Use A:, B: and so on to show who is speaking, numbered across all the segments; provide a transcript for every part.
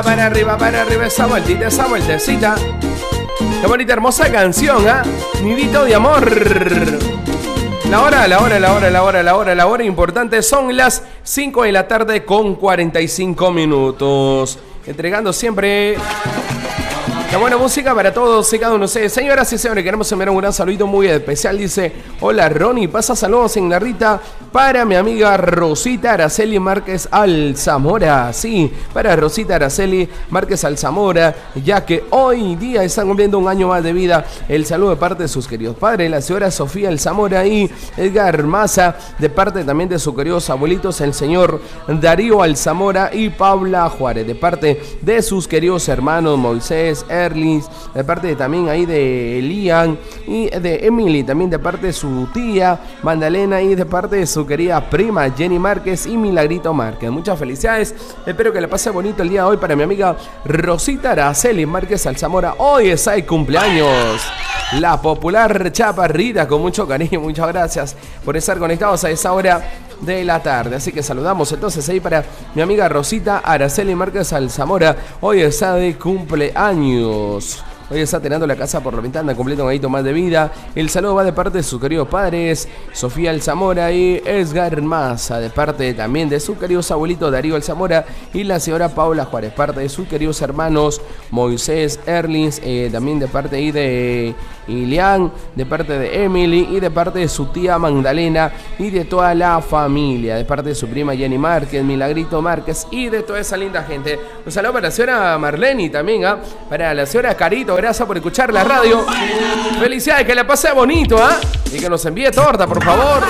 A: para arriba, esa vueltecita. Qué bonita, hermosa canción, ¿ah? Nidito de amor. La hora importante son las 5 de la tarde con 45 minutos. Entregando siempre la buena música para todos y cada uno de ustedes. Señoras y señores, queremos enviar un gran saludito muy especial. Dice, hola Ronnie, pasa saludos en Narrita para mi amiga Rosita Araceli Márquez Alzamora. Sí, para Rosita Araceli Márquez Alzamora, ya que hoy día están cumpliendo un año más de vida. El saludo de parte de sus queridos padres, la señora Sofía Alzamora y Edgar Maza, de parte también de sus queridos abuelitos, el señor Darío Alzamora y Paula Juárez, de parte de sus queridos hermanos Moisés, Erlis, de parte también ahí de Elian y de Emily, también de parte de su tía Magdalena y de parte de su querida prima Jenny Márquez y Milagrito Márquez. Muchas felicidades, espero que le pase bonito el día de hoy para mi amiga Rosita Araceli Márquez Alzamora. Hoy está de cumpleaños la popular chaparrita, con mucho cariño. Muchas gracias por estar conectados a esa hora de la tarde. Así que saludamos entonces ahí para mi amiga Rosita Araceli Márquez Alzamora. Hoy está de cumpleaños. Hoy está tirando la casa por la ventana, completo un añito más de vida. El saludo va de parte de sus queridos padres, Sofía Alzamora y Edgar Maza, de parte también de sus queridos abuelitos Darío Alzamora y la señora Paula Juárez, parte de sus queridos hermanos Moisés, Erlins, también de parte ahí de Ilian, de parte de Emily y de parte de su tía Magdalena y de toda la familia, de parte de su prima Jenny Márquez, Milagrito Márquez y de toda esa linda gente. Un saludo para la señora Marlene también, para la señora Carito. Gracias por escuchar la radio. Felicidades, que le pase bonito, y que nos envíe torta, por favor.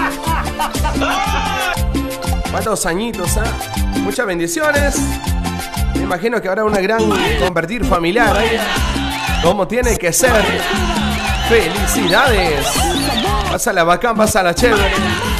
A: ¿Cuántos añitos, Muchas bendiciones. Me imagino que habrá una gran convertir familiar, como tiene que ser. Felicidades. Pásala bacán, pásala chévere.